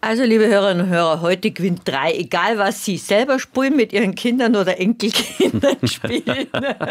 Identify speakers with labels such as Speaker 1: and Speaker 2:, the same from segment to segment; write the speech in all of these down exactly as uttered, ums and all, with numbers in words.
Speaker 1: Also, liebe Hörerinnen und Hörer, heute gewinnt drei, egal was Sie selber spielen, mit Ihren Kindern oder Enkelkindern spielen.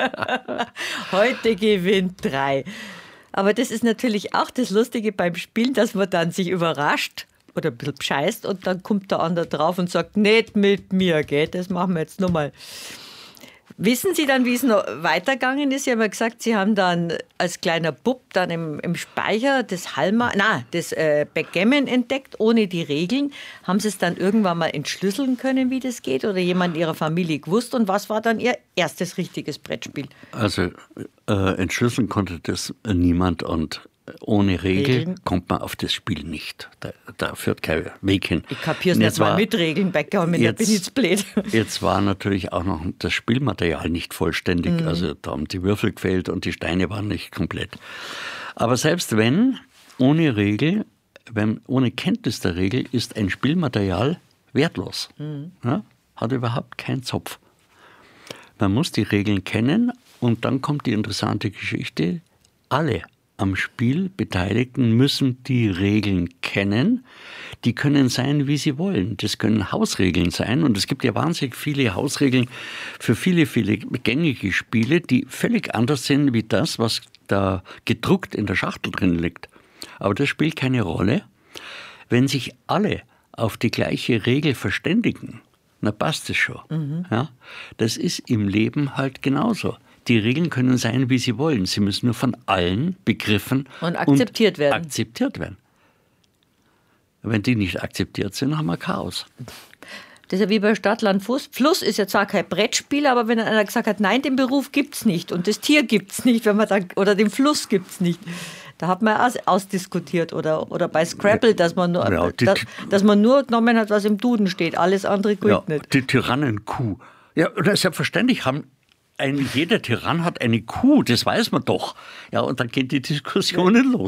Speaker 1: Heute gewinnt drei. Aber das ist natürlich auch das Lustige beim Spielen, dass man dann sich überrascht oder ein bisschen bescheißt und dann kommt der andere drauf und sagt, nicht mit mir, gell? Das machen wir jetzt nochmal. Wissen Sie dann, wie es noch weitergegangen ist? Sie haben ja gesagt, Sie haben dann als kleiner Bub dann im, im Speicher das Halma, na, das äh, Backgammon entdeckt, ohne die Regeln. Haben Sie es dann irgendwann mal entschlüsseln können, wie das geht? Oder jemand in Ihrer Familie gewusst? Und was war dann Ihr erstes richtiges Brettspiel?
Speaker 2: Also äh, entschlüsseln konnte das niemand und ohne Regel Regeln? kommt man auf das Spiel nicht. Da, da führt kein Weg hin.
Speaker 1: Ich kapiere es nicht mal mit Regeln, Backgammon, da bin ich jetzt blöd.
Speaker 2: Jetzt war natürlich auch noch das Spielmaterial nicht vollständig. Mhm. Also da haben die Würfel gefehlt und die Steine waren nicht komplett. Aber selbst wenn, ohne Regel, wenn, ohne Kenntnis der Regel, ist ein Spielmaterial wertlos. Mhm. Ja, hat überhaupt keinen Zopf. Man muss die Regeln kennen und dann kommt die interessante Geschichte. Alle am Spiel Beteiligten müssen die Regeln kennen. Die können sein, wie sie wollen. Das können Hausregeln sein. Und es gibt ja wahnsinnig viele Hausregeln für viele, viele gängige Spiele, die völlig anders sind wie das, was da gedruckt in der Schachtel drin liegt. Aber das spielt keine Rolle. Wenn sich alle auf die gleiche Regel verständigen, na passt es schon. Mhm. Ja, das ist im Leben halt genauso. Die Regeln können sein, wie sie wollen. Sie müssen nur von allen begriffen
Speaker 1: und akzeptiert
Speaker 2: und
Speaker 1: werden.
Speaker 2: akzeptiert werden. Wenn die nicht akzeptiert sind, haben wir Chaos.
Speaker 1: Das ist ja wie bei Stadt, Land, Fluss. Fluss ist ja zwar kein Brettspiel, aber wenn einer gesagt hat, nein, den Beruf gibt's nicht und das Tier gibt's nicht, wenn man dann, oder den Fluss gibt's nicht. Da hat man auch ausdiskutiert. Oder, oder bei Scrabble, dass man, nur,
Speaker 2: ja, die,
Speaker 1: dass, dass man nur genommen hat, was im Duden steht. Alles andere gilt
Speaker 2: ja,
Speaker 1: nicht.
Speaker 2: Die Tyrannenkuh. Ja, selbstverständlich haben Ein, jeder Tyrann hat eine Kuh, das weiß man doch. Ja, und dann gehen die Diskussionen los.